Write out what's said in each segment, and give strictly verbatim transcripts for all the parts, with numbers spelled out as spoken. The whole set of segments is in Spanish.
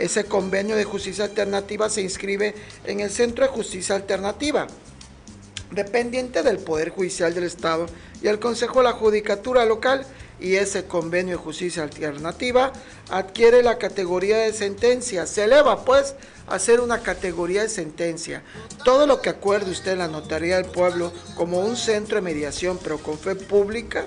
Ese convenio de justicia alternativa se inscribe en el Centro de Justicia Alternativa, dependiente del Poder Judicial del Estado y el Consejo de la Judicatura Local, y ese convenio de justicia alternativa adquiere la categoría de sentencia, se eleva pues a ser una categoría de sentencia. Todo lo que acuerde usted en la Notaría del Pueblo como un centro de mediación pero con fe pública,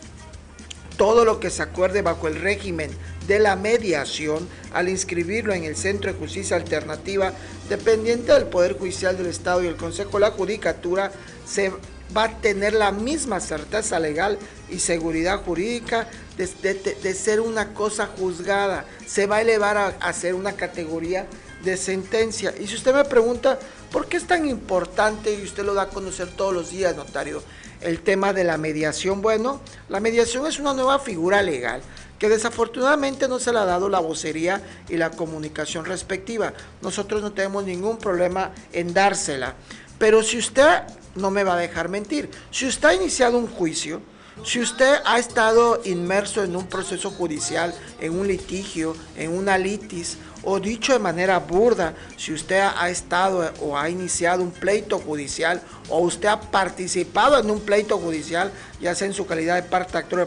todo lo que se acuerde bajo el régimen de la mediación, al inscribirlo en el Centro de Justicia Alternativa, dependiente del Poder Judicial del Estado y el Consejo de la Judicatura, se va a tener la misma certeza legal y seguridad jurídica de, de, de ser una cosa juzgada, se va a elevar a, a ser una categoría de sentencia. Y si usted me pregunta, ¿por qué es tan importante, y usted lo da a conocer todos los días, notario, el tema de la mediación? Bueno, la mediación es una nueva figura legal que desafortunadamente no se le ha dado la vocería y la comunicación respectiva. Nosotros no tenemos ningún problema en dársela, pero si usted no me va a dejar mentir, si usted ha iniciado un juicio, si usted ha estado inmerso en un proceso judicial, en un litigio, en una litis, o dicho de manera burda, si usted ha estado o ha iniciado un pleito judicial, o usted ha participado en un pleito judicial, ya sea en su calidad de parte actora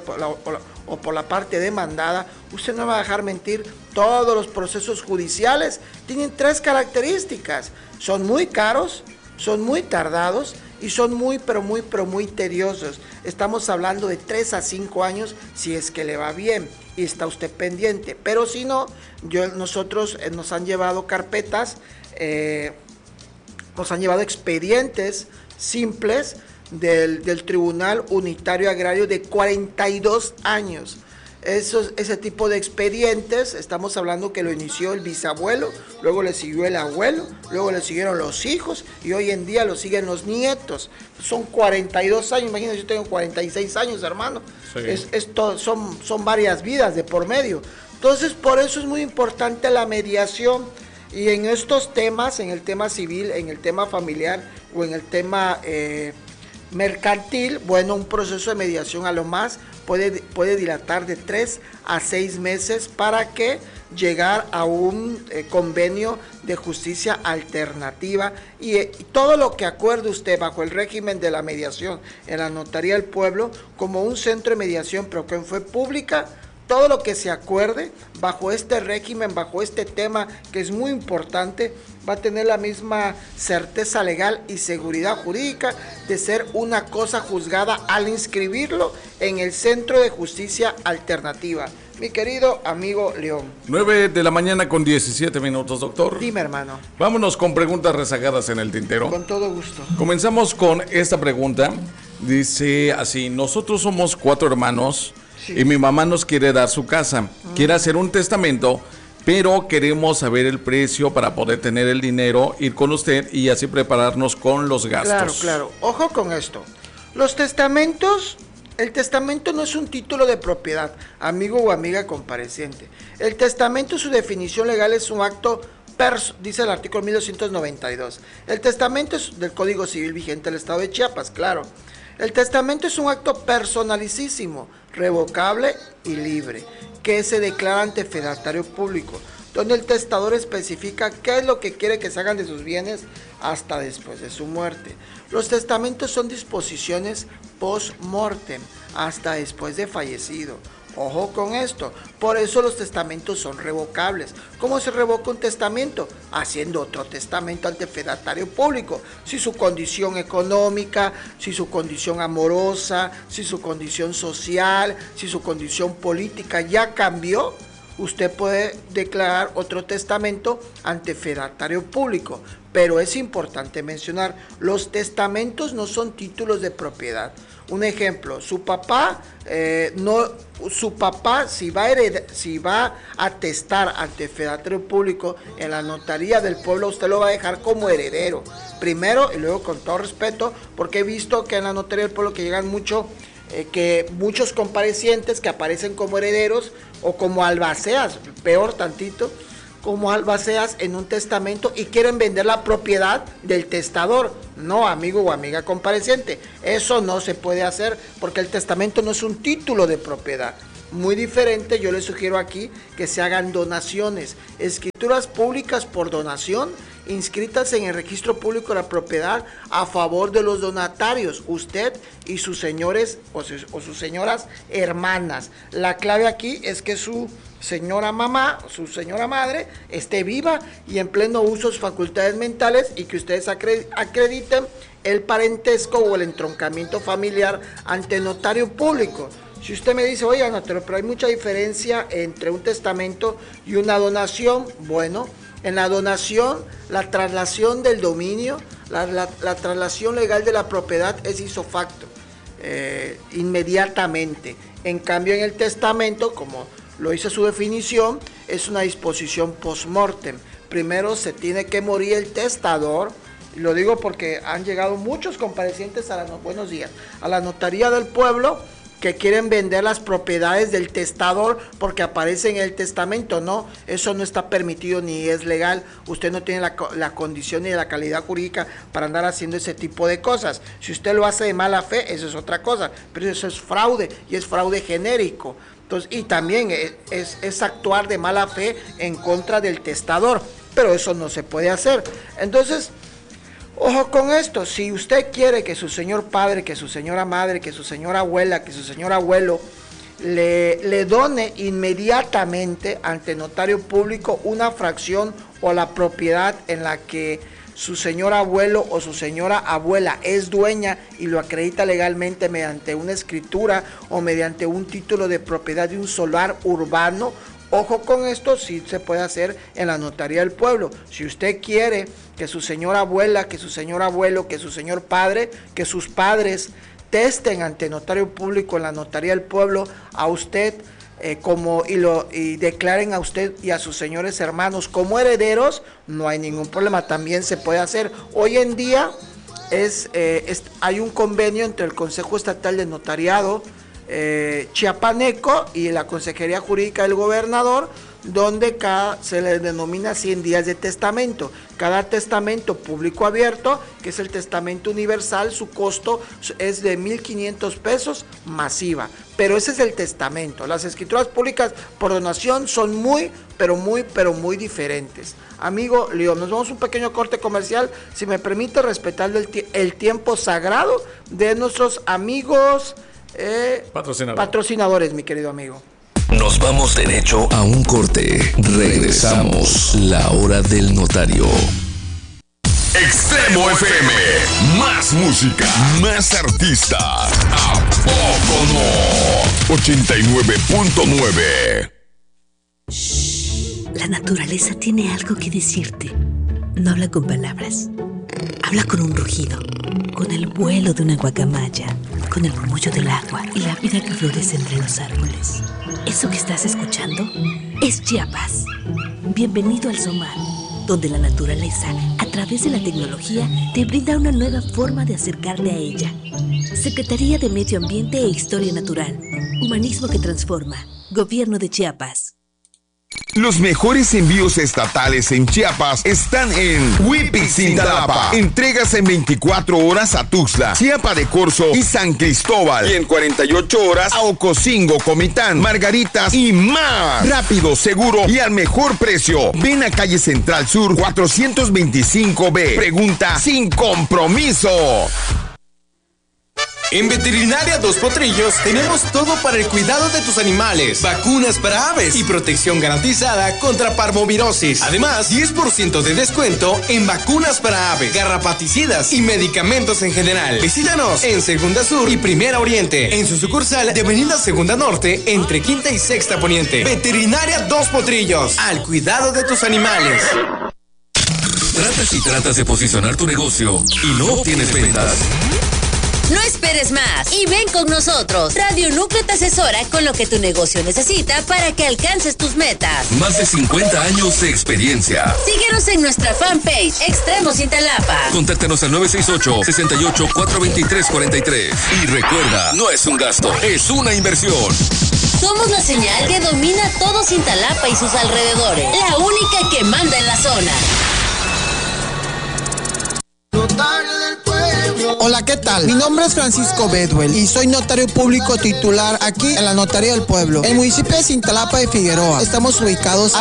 o por la parte demandada, usted no me va a dejar mentir, todos los procesos judiciales tienen tres características: son muy caros, son muy tardados y son muy, pero muy, pero muy tediosos. Estamos hablando de tres a cinco años si es que le va bien y está usted pendiente. Pero si no, yo, nosotros eh, nos han llevado carpetas, eh, nos han llevado expedientes simples del, del Tribunal Unitario Agrario de cuarenta y dos años. Esos, ese tipo de expedientes, estamos hablando que lo inició el bisabuelo, luego le siguió el abuelo, luego le siguieron los hijos y hoy en día lo siguen los nietos. Son cuarenta y dos años, imagínense, yo tengo cuarenta y seis años, hermano. Sí. Es, es todo, son, son varias vidas de por medio. Entonces, por eso es muy importante la mediación. Y en estos temas, en el tema civil, en el tema familiar o en el tema eh, mercantil, bueno, un proceso de mediación a lo más puede, puede dilatar de tres a seis meses para que llegar a un eh, convenio de justicia alternativa y, eh, y todo lo que acuerde usted bajo el régimen de la mediación en la Notaría del Pueblo como un centro de mediación pero que fue pública, todo lo que se acuerde bajo este régimen, bajo este tema que es muy importante, va a tener la misma certeza legal y seguridad jurídica de ser una cosa juzgada al inscribirlo en el Centro de Justicia Alternativa. Mi querido amigo León. nueve de la mañana con diecisiete minutos, doctor. Dime, hermano. Vámonos con preguntas rezagadas en el tintero. Con todo gusto. Comenzamos con esta pregunta. Dice así: nosotros somos cuatro hermanos. Sí. Y mi mamá nos quiere dar su casa, uh-huh. quiere hacer un testamento, pero queremos saber el precio para poder tener el dinero, ir con usted y así prepararnos con los gastos. Claro, claro. Ojo con esto. Los testamentos, el testamento no es un título de propiedad, amigo o amiga compareciente. El testamento, su definición legal, es un acto, pers- dice el artículo mil doscientos noventa y dos. El testamento es del Código Civil vigente del Estado de Chiapas, claro. El testamento es un acto personalicísimo, revocable y libre, que se declara ante fedatario público, donde el testador especifica qué es lo que quiere que se hagan de sus bienes hasta después de su muerte. Los testamentos son disposiciones post-mortem, hasta después de fallecido. Ojo con esto, por eso los testamentos son revocables. ¿Cómo se revoca un testamento? Haciendo otro testamento ante fedatario público. Si su condición económica, si su condición amorosa, si su condición social, si su condición política ya cambió, usted puede declarar otro testamento ante fedatario público. Pero es importante mencionar, los testamentos no son títulos de propiedad. Un ejemplo, su papá, eh, no, su papá si va, a heredar, si va a testar ante fedatario público en la Notaría del Pueblo, usted lo va a dejar como heredero. Primero y luego con todo respeto, porque he visto que en la Notaría del Pueblo que llegan mucho, eh, que muchos comparecientes que aparecen como herederos o como albaceas, peor tantito, como albaceas en un testamento y quieren vender la propiedad del testador. No, amigo o amiga compareciente, eso no se puede hacer porque el testamento no es un título de propiedad. muy diferente, yo les sugiero aquí que se hagan donaciones, escrituras públicas por donación, inscritas en el registro público de la propiedad a favor de los donatarios, usted y sus señores o sus, o sus señoras hermanas. La clave aquí es que su señora mamá, su señora madre, esté viva y en pleno uso de sus facultades mentales y que ustedes acrediten el parentesco o el entroncamiento familiar ante notario público. Si usted me dice, oye, notario, pero hay mucha diferencia entre un testamento y una donación, bueno, en la donación, la traslación del dominio, la, la, la traslación legal de la propiedad es ipso facto, eh, inmediatamente. En cambio, en el testamento, como lo dice su definición, es una disposición post-mortem. Primero se tiene que morir el testador, y lo digo porque han llegado muchos comparecientes a la, buenos días, a la notaría del pueblo, que quieren vender las propiedades del testador porque aparece en el testamento. No, eso no está permitido ni es legal. Usted no tiene la, la condición ni la calidad jurídica para andar haciendo ese tipo de cosas. Si usted lo hace de mala fe, eso es otra cosa, pero eso es fraude y es fraude genérico. Entonces, y también es, es, es actuar de mala fe en contra del testador, pero eso no se puede hacer. Entonces, ojo con esto, si usted quiere que su señor padre, que su señora madre, que su señora abuela, que su señor abuelo le, le done inmediatamente ante notario público una fracción o la propiedad en la que su señor abuelo o su señora abuela es dueña y lo acredita legalmente mediante una escritura o mediante un título de propiedad de un solar urbano, ojo con esto, sí se puede hacer en la notaría del pueblo. Si usted quiere que su señora abuela, que su señor abuelo, que su señor padre, que sus padres testen ante notario público en la notaría del pueblo a usted eh, como y lo y declaren a usted y a sus señores hermanos como herederos, no hay ningún problema, también se puede hacer. Hoy en día es, eh, es hay un convenio entre el Consejo Estatal de Notariado Eh, chiapaneco y la Consejería Jurídica del Gobernador, donde cada, se le denomina cien días de testamento. Cada testamento público abierto, que es el testamento universal, su costo es de mil quinientos pesos masiva, pero ese es el testamento. Las escrituras públicas por donación son muy, pero muy, pero muy diferentes. Amigo Leo, nos vamos a un pequeño corte comercial, si me permite respetar el, el tiempo sagrado de nuestros amigos Eh, Patrocinador. patrocinadores, mi querido amigo. Nos vamos derecho a un corte. Regresamos. La hora del notario. Extremo F M. Más música. Más artista. ¿A poco no? ochenta y nueve punto nueve. La naturaleza tiene algo que decirte. No habla con palabras. Habla con un rugido, con el vuelo de una guacamaya, con el murmullo del agua y la vida que florece entre los árboles. Eso que estás escuchando es Chiapas. Bienvenido al SOMAT, donde la naturaleza, a través de la tecnología, te brinda una nueva forma de acercarte a ella. Secretaría de Medio Ambiente e Historia Natural. Humanismo que transforma. Gobierno de Chiapas. Los mejores envíos estatales en Chiapas están en Whippix Cintalapa. Entregas en veinticuatro horas a Tuxtla, Chiapa de Corzo y San Cristóbal. Y en cuarenta y ocho horas a Ocosingo, Comitán, Margaritas y más. Rápido, seguro y al mejor precio. Ven a calle Central Sur cuatrocientos veinticinco B. Pregunta sin compromiso. En Veterinaria Dos Potrillos tenemos todo para el cuidado de tus animales. Vacunas para aves y protección garantizada contra parvovirosis. Además, diez por ciento de descuento en vacunas para aves, garrapaticidas y medicamentos en general. Visítanos en Segunda Sur y Primera Oriente. En su sucursal de Avenida Segunda Norte, entre Quinta y Sexta Poniente. Veterinaria Dos Potrillos. Al cuidado de tus animales. ¿Tratas y tratas de posicionar tu negocio y no obtienes ventas? No esperes más y ven con nosotros. Radio Núcleo te asesora con lo que tu negocio necesita para que alcances tus metas. Más de cincuenta años de experiencia. Síguenos en nuestra fanpage Extremo Cintalapa. Contáctanos al nueve seis ocho, seis ocho, cuatro dos tres, cuatro tres. Y recuerda, no es un gasto, es una inversión. Somos la señal que domina todo Cintalapa y sus alrededores. La única que manda en la zona. Notario del pueblo. Hola, ¿qué tal? Mi nombre es Francisco Bedwell y soy notario público titular aquí en la Notaría del Pueblo, el municipio de Cintalapa de Figueroa. Estamos ubicados